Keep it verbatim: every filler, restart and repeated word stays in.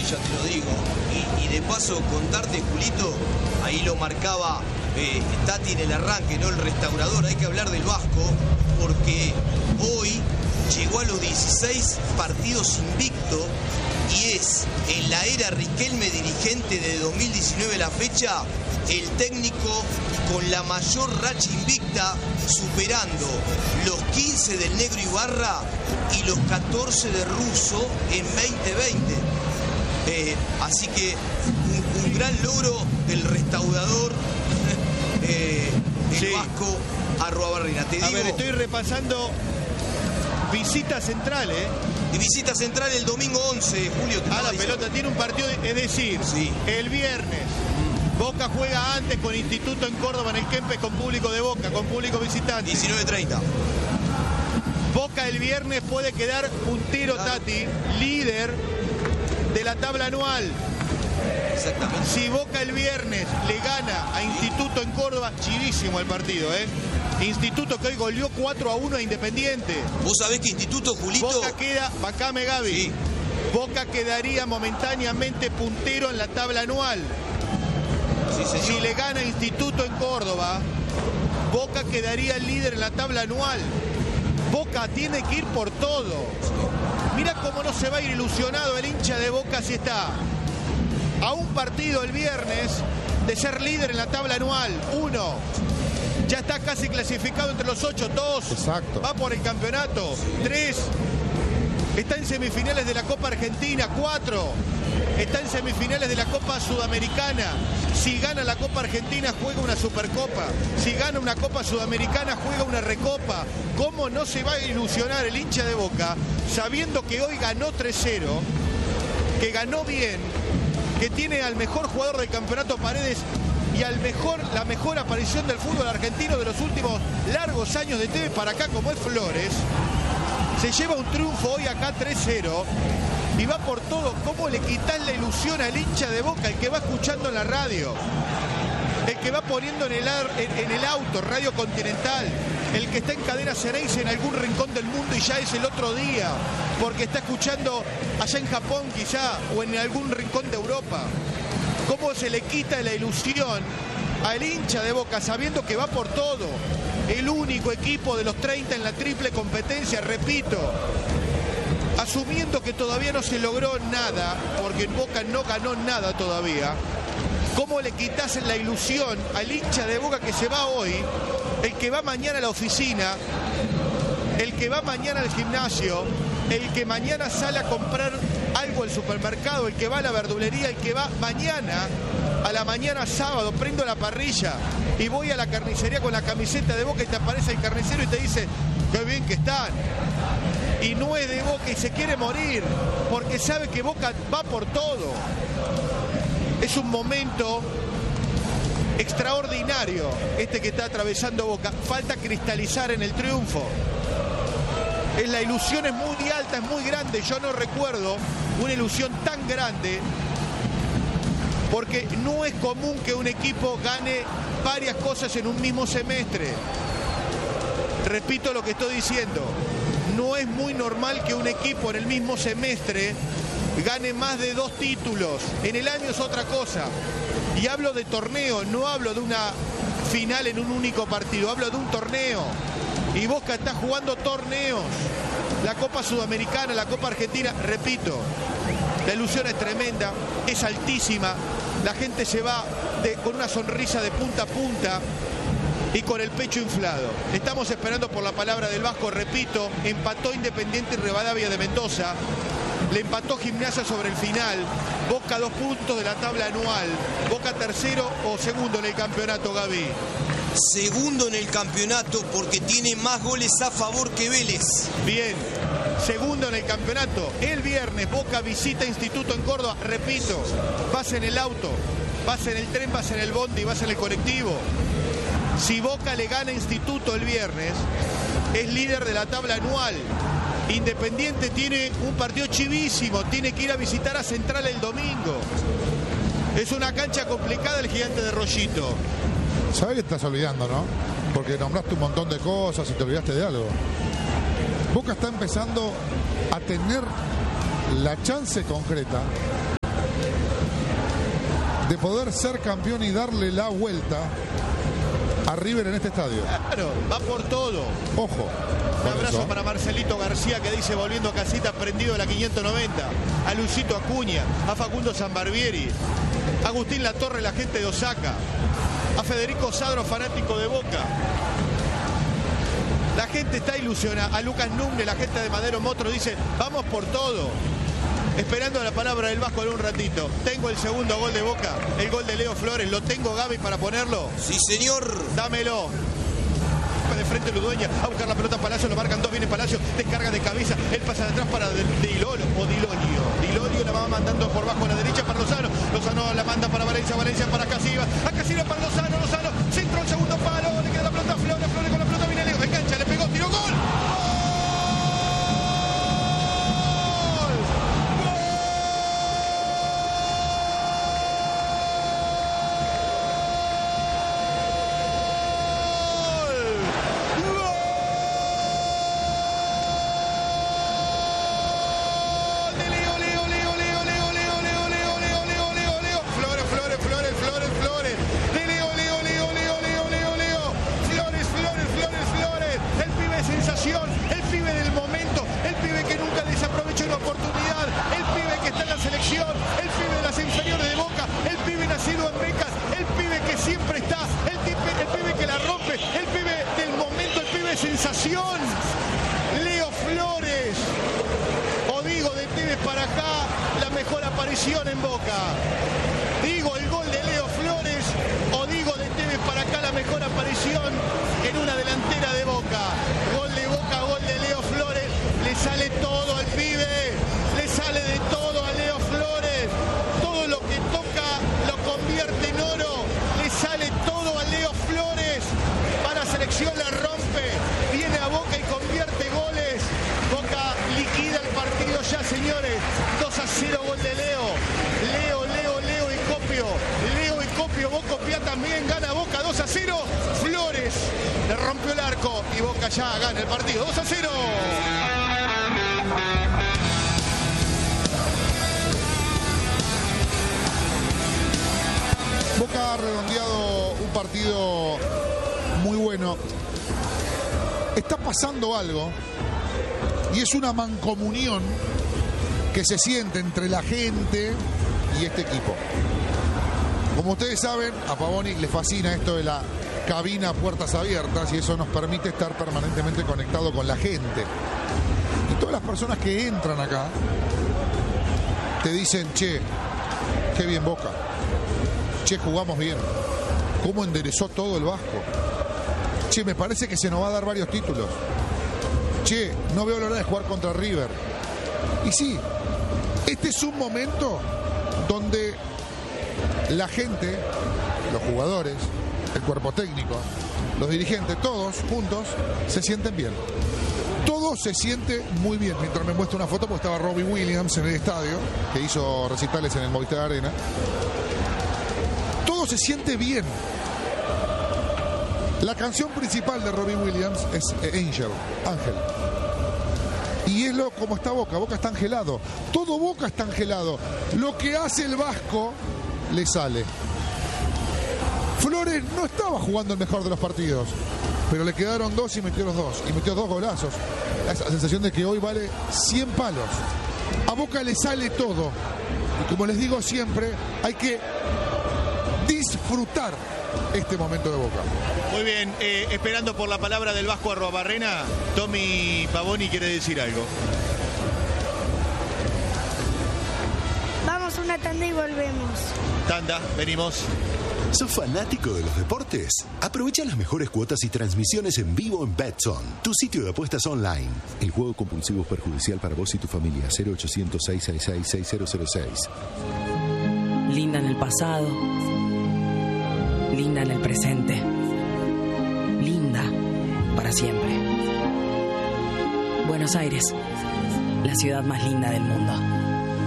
ya te lo digo. Y, y de paso, contarte, Julito, ahí lo marcaba eh, Tati en el arranque, ¿no? El restaurador. Hay que hablar del Vasco, porque hoy llegó a los dieciséis partidos invicto y es, en la era Riquelme dirigente de dos mil diecinueve la fecha, el técnico con la mayor racha invicta, superando los quince del Negro Ibarra y los catorce de Russo en veinte veinte. Eh, así que un, un gran logro del restaurador, eh, el sí. Vasco Arruabarrena. Te A digo, ver, estoy repasando visita central, ¿eh? Y visita central el domingo once, Julio. A la pelota, tiene un partido, es decir, sí. el viernes. Boca juega antes con Instituto en Córdoba, en el Kempes, con público de Boca, con público visitante. diecinueve treinta. Boca el viernes puede quedar puntero, claro. Tati, líder de la tabla anual. Exactamente. Si Boca el viernes le gana a Instituto en Córdoba, chivísimo el partido, ¿eh? Instituto que hoy goleó cuatro a uno a Independiente. ¿Vos sabés que Instituto, Julito? Boca queda, bacame Gaby. Sí. Boca quedaría momentáneamente puntero en la tabla anual. Sí, si le gana Instituto en Córdoba, Boca quedaría el líder en la tabla anual. Boca tiene que ir por todo. Mira cómo no se va a ir ilusionado el hincha de Boca si está a un partido el viernes de ser líder en la tabla anual. Uno, ya está casi clasificado entre los ocho. Dos, exacto. Va por el campeonato. Tres, está en semifinales de la Copa Argentina. Cuatro, está en semifinales de la Copa Sudamericana. Si gana la Copa Argentina, juega una Supercopa. Si gana una Copa Sudamericana, juega una Recopa. ¿Cómo no se va a ilusionar el hincha de Boca sabiendo que hoy ganó tres cero, que ganó bien, que tiene al mejor jugador del campeonato, Paredes, y al mejor, la mejor aparición del fútbol argentino de los últimos largos años de T V para acá, como es Flores? Se lleva un triunfo hoy acá tres cero y va por todo. ¿Cómo le quitas la ilusión al hincha de Boca, el que va escuchando en la radio, el que va poniendo en el, en, en el auto, Radio Continental, el que está en Cadena Ceneice en algún rincón del mundo y ya es el otro día, porque está escuchando allá en Japón quizá, o en algún rincón de Europa? ¿Cómo se le quita la ilusión al hincha de Boca sabiendo que va por todo? El único equipo de los treinta en la triple competencia, repito, asumiendo que todavía no se logró nada, porque en Boca no ganó nada todavía. ¿Cómo le quitas la ilusión al hincha de Boca que se va hoy, el que va mañana a la oficina, el que va mañana al gimnasio, el que mañana sale a comprar algo al supermercado, el que va a la verdulería, el que va mañana a la mañana sábado, prendo la parrilla y voy a la carnicería con la camiseta de Boca y te aparece el carnicero y te dice qué bien que están? Y no es de Boca y se quiere morir porque sabe que Boca va por todo. Es un momento extraordinario este que está atravesando Boca. Falta cristalizar en el triunfo. Es, la ilusión es muy alta, es muy grande. Yo no recuerdo una ilusión tan grande, porque no es común que un equipo gane varias cosas en un mismo semestre. Repito lo que estoy diciendo. No es muy normal que un equipo en el mismo semestre gane más de dos títulos. En el año es otra cosa. Y hablo de torneo, no hablo de una final en un único partido, hablo de un torneo. Y Boca está jugando torneos. La Copa Sudamericana, la Copa Argentina, repito, la ilusión es tremenda, es altísima. La gente se va de, con una sonrisa de punta a punta y con el pecho inflado. Estamos esperando por la palabra del Vasco, repito, empató Independiente y Rivadavia de Mendoza. Le empató Gimnasia sobre el final. Boca dos puntos de la tabla anual. Boca tercero o segundo en el campeonato, Gaby. Segundo en el campeonato porque tiene más goles a favor que Vélez. Bien, segundo en el campeonato. El viernes Boca visita Instituto en Córdoba. Repito, vas en el auto, vas en el tren, vas en el bondi, vas en el colectivo. Si Boca le gana a Instituto el viernes, es líder de la tabla anual. Independiente tiene un partido chivísimo, tiene que ir a visitar a Central el domingo. Es una cancha complicada el Gigante de Rollito. ¿Sabes que te estás olvidando, no? Porque nombraste un montón de cosas y te olvidaste de algo. Boca está empezando a tener la chance concreta de poder ser campeón y darle la vuelta a River en este estadio. Claro, va por todo. Ojo. Un abrazo eso. para Marcelito García, que dice: volviendo a casita, prendido de la quinientos noventa. A Luisito Acuña, a Facundo Zambarbieri, a Agustín Latorre, la gente de Osaka, a Federico Sadro, fanático de Boca. La gente está ilusionada. A Lucas Numne, la gente de Madero Motro, dice: vamos por todo. Esperando la palabra del Vasco en un ratito. Tengo el segundo gol de Boca, el gol de Leo Flores. ¿Lo tengo, Gaby, para ponerlo? Sí, señor. Dámelo. De frente Ludueña, a buscar la pelota Palacio, lo marcan dos, viene Palacio, descarga de cabeza, él pasa de atrás para Dilolo o Dilolio. Dilolio la va mandando por bajo a la derecha para Lozano. Lozano la manda para Valencia, Valencia para Casillas, a Casillas para Lozano, Lozano, centro al segundo palo, le queda la pelota a Flores, Flores con la pelota, viene Leo, engancha, le pegó, tiró, gol. El pibe del momento, el pibe que nunca desaprovechó una oportunidad, el pibe que está en la selección, el pibe de las inferiores de Boca, el pibe nacido en Becas, el pibe que siempre está, el, tipe, el pibe que la rompe, el pibe del momento, el pibe sensación, Leo Flores. O digo de Tevez para acá, la mejor aparición en Boca. Digo el gol de Leo Flores, o digo de Tevez para acá, la mejor aparición en una delantera de Boca. Gol de Boca, gol de Leo Flores. Le sale todo al pibe, le sale de todo a Leo Flores. Todo lo que toca lo convierte en oro. Le sale todo a Leo Flores. Para selección la rompe, viene a Boca y convierte goles. Boca liquida el partido ya, señores. dos a cero, gol de Leo. Leo, Leo, Leo y Copio. Leo y Copio, vos Copia también, gana Boca dos a cero. Flores le rompió el arco y Boca ya gana el partido dos a cero. Boca ha redondeado un partido muy bueno. Está pasando algo y es una mancomunión que se siente entre la gente y este equipo. Como ustedes saben, a Pavoni le fascina esto de la cabina puertas abiertas y eso nos permite estar permanentemente conectado con la gente. Y todas las personas que entran acá te dicen: che, qué bien Boca. Che, jugamos bien. ¿Cómo enderezó todo el Vasco? Che, me parece que se nos va a dar varios títulos. Che, no veo la hora de jugar contra River. Y sí, este es un momento donde la gente, los jugadores, el cuerpo técnico, los dirigentes, todos juntos se sienten bien. Todo se siente muy bien. Mientras me muestra una foto, porque estaba Robbie Williams en el estadio, que hizo recitales en el Movistar Arena. Todo se siente bien. La canción principal de Robbie Williams es Angel, Ángel. Y es lo como está Boca. Boca está angelado. Todo Boca está angelado. Lo que hace el Vasco le sale. Flores no estaba jugando el mejor de los partidos, pero le quedaron dos y metió los dos. Y metió dos golazos. La sensación de que hoy vale cien palos. A Boca le sale todo. Y como les digo siempre, hay que disfrutar este momento de Boca. Muy bien, eh, esperando por la palabra del Vasco Arruabarrena, Tommy Pavoni quiere decir algo. Vamos a una tanda y volvemos. Tanda, venimos. ¿Sos fanático de los deportes? Aprovecha las mejores cuotas y transmisiones en vivo en Betson, tu sitio de apuestas online. El juego compulsivo es perjudicial para vos y tu familia. cero ochocientos, seiscientos sesenta y seis, seis cero cero seis. Linda en el pasado, linda en el presente, linda para siempre. Buenos Aires, la ciudad más linda del mundo.